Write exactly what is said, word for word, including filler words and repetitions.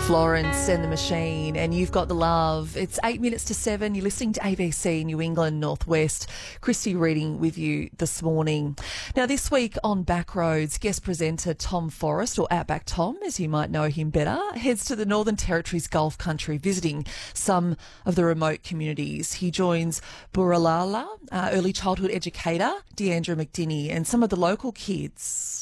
Florence and the Machine, and You've Got the Love. It's eight minutes to seven. You're listening to A B C New England Northwest. Christy reading with you this morning. Now, this week on Backroads, guest presenter Tom Forrest, or Outback Tom, as you might know him better, heads to the Northern Territory's Gulf Country, visiting some of the remote communities. He joins Burralala, uh, early childhood educator Deandra McDinney, and some of the local kids.